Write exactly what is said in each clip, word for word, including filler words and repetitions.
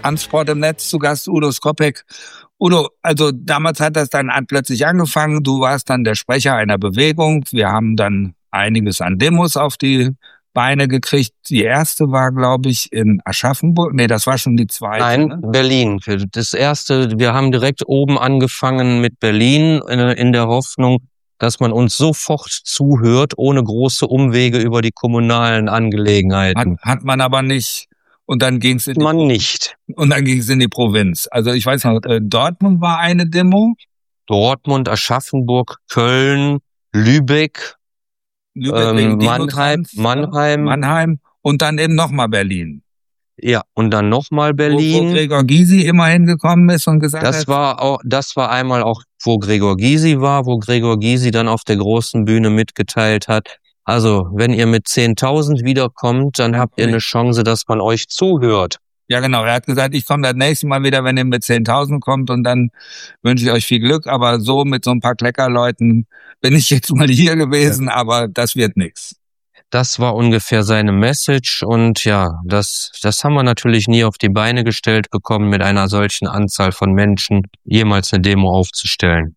Transport im Netz zu Gast, Udo Skopek. Udo, also damals hat das dann plötzlich angefangen. Du warst dann der Sprecher einer Bewegung. Wir haben dann einiges an Demos auf die Beine gekriegt. Die erste war, glaube ich, in Aschaffenburg. Nee, das war schon die zweite. Nein, ne? Berlin. Das erste, wir haben direkt oben angefangen mit Berlin in, in der Hoffnung, dass man uns sofort zuhört, ohne große Umwege über die kommunalen Angelegenheiten. Hat, hat man aber nicht. Und dann ging es in die man nicht. Und dann ging es in die Provinz. Also ich weiß noch, äh, Dortmund war eine Demo. Dortmund, Aschaffenburg, Köln, Lübeck, Lübeck ähm, Mannheim, Mannheim, Mannheim und dann eben nochmal Berlin. Ja, und dann nochmal Berlin. Wo, wo Gregor Gysi immer hingekommen ist und gesagt das hat. war auch, das war einmal auch, wo Gregor Gysi war, wo Gregor Gysi dann auf der großen Bühne mitgeteilt hat. Also, wenn ihr mit zehntausend wiederkommt, dann habt ihr eine Chance, dass man euch zuhört. Ja, genau. Er hat gesagt, ich komme das nächste Mal wieder, wenn ihr mit zehntausend kommt und dann wünsche ich euch viel Glück. Aber so mit so ein paar Kleckerleuten bin ich jetzt mal hier gewesen, ja. Aber das wird nix. Das war ungefähr seine Message und ja, das, das haben wir natürlich nie auf die Beine gestellt bekommen, mit einer solchen Anzahl von Menschen jemals eine Demo aufzustellen.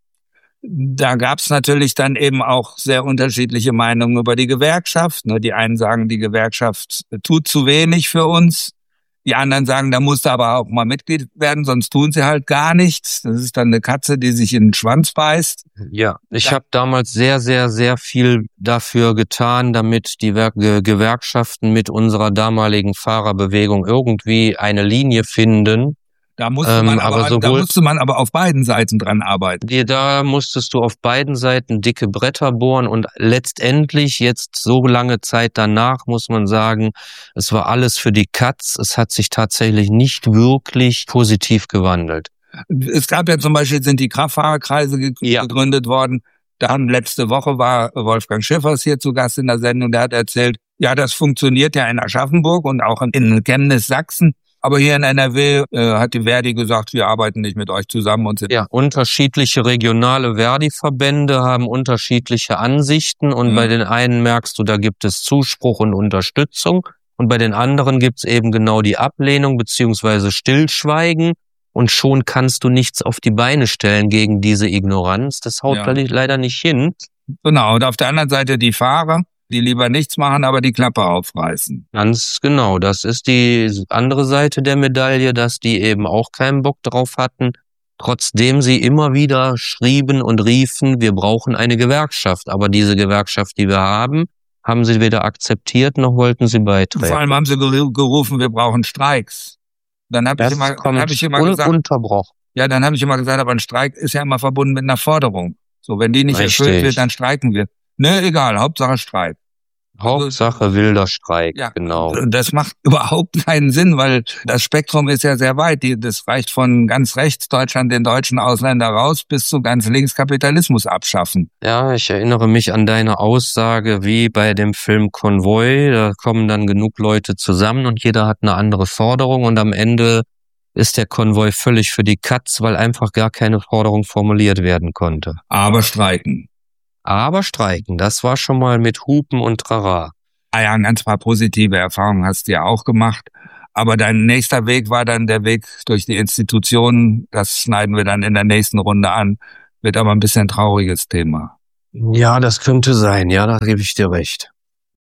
Da gab's natürlich dann eben auch sehr unterschiedliche Meinungen über die Gewerkschaft. Die einen sagen, die Gewerkschaft tut zu wenig für uns. Die anderen sagen, da musst du aber auch mal Mitglied werden, sonst tun sie halt gar nichts. Das ist dann eine Katze, die sich in den Schwanz beißt. Ja, ich ja. habe damals sehr, sehr, sehr viel dafür getan, damit die Gewerkschaften mit unserer damaligen Fahrerbewegung irgendwie eine Linie finden. Da musste man, ähm, aber, aber sowohl, da musste man aber auf beiden Seiten dran arbeiten. Die, da musstest du auf beiden Seiten dicke Bretter bohren und letztendlich jetzt so lange Zeit danach muss man sagen, es war alles für die Katz. Es hat sich tatsächlich nicht wirklich positiv gewandelt. Es gab ja zum Beispiel, sind die Kraftfahrerkreise gegründet ja. worden. Dann letzte Woche war Wolfgang Schiffers hier zu Gast in der Sendung. Der hat erzählt, ja, das funktioniert ja in Aschaffenburg und auch in Chemnitz, Sachsen. Aber hier in N R W äh, hat die Verdi gesagt, wir arbeiten nicht mit euch zusammen. Und sind ja, unterschiedliche regionale Verdi-Verbände haben unterschiedliche Ansichten und mhm. bei den einen merkst du, da gibt es Zuspruch und Unterstützung und bei den anderen gibt's eben genau die Ablehnung beziehungsweise Stillschweigen und schon kannst du nichts auf die Beine stellen gegen diese Ignoranz. Das haut ja. leider nicht hin. Genau, und auf der anderen Seite die Fahrer, die lieber nichts machen, aber die Klappe aufreißen. Ganz genau, das ist die andere Seite der Medaille, dass die eben auch keinen Bock drauf hatten, trotzdem sie immer wieder schrieben und riefen, wir brauchen eine Gewerkschaft. Aber diese Gewerkschaft, die wir haben, haben sie weder akzeptiert, noch wollten sie beitreten. Vor allem haben sie gerufen, wir brauchen Streiks. Dann habe ich immer, dann hab ich immer un- gesagt, unterbrochen. Ja, dann habe ich immer gesagt, aber ein Streik ist ja immer verbunden mit einer Forderung. So, wenn die nicht Richtig. erfüllt wird, dann streiken wir. Ne, egal, Hauptsache Streik. Hauptsache wilder Streik, ja, genau. Das macht überhaupt keinen Sinn, weil das Spektrum ist ja sehr weit. Das reicht von ganz rechts Deutschland den deutschen Ausländer raus bis zu ganz links Kapitalismus abschaffen. Ja, ich erinnere mich an deine Aussage wie bei dem Film Konvoi. Da kommen dann genug Leute zusammen und jeder hat eine andere Forderung und am Ende ist der Konvoi völlig für die Katz, weil einfach gar keine Forderung formuliert werden konnte. Aber streiken. Aber streiken, das war schon mal mit Hupen und Trara. Ah ja, ein ganz paar positive Erfahrungen hast du ja auch gemacht. Aber dein nächster Weg war dann der Weg durch die Institutionen. Das schneiden wir dann in der nächsten Runde an. Wird aber ein bisschen ein trauriges Thema. Ja, das könnte sein. Ja, da gebe ich dir recht.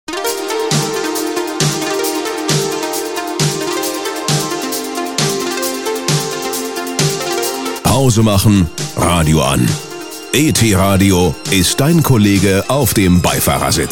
Pause machen, Radio an. E T Radio ist dein Kollege auf dem Beifahrersitz.